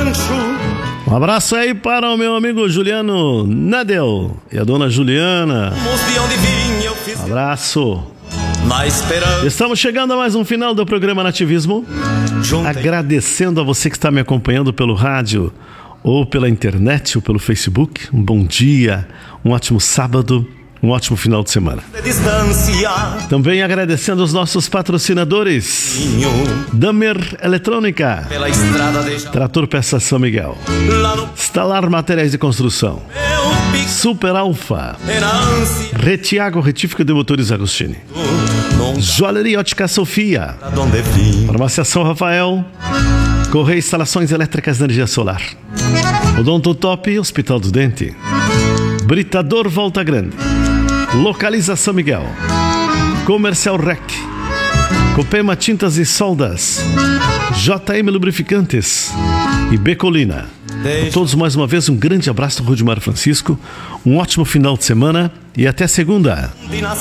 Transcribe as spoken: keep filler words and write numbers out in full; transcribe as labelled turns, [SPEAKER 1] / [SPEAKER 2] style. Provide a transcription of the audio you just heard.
[SPEAKER 1] rancho.
[SPEAKER 2] Um abraço aí para o meu amigo Juliano Nadel e a dona Juliana. Um abraço. Estamos chegando a mais um final do programa Nativismo. Agradecendo a você que está me acompanhando pelo rádio ou pela internet ou pelo Facebook. Um bom dia, um ótimo sábado, um ótimo final de semana. Também agradecendo os nossos patrocinadores: Damer Eletrônica, Trator Peças São Miguel, Stalar Materiais de Construção, Super Alfa, Retiago Retífica de Motores Agostini, Joalheria Ótica Sofia, Farmácia São Rafael, Correia Instalações Elétricas de Energia Solar, Odonto Top, Hospital do Dente, Britador Volta Grande, Localização Miguel, Comercial Rec, Copema Tintas e Soldas, J M Lubrificantes e Becolina. A todos mais uma vez um grande abraço do Rudimar Francisco, um ótimo final de semana e até segunda.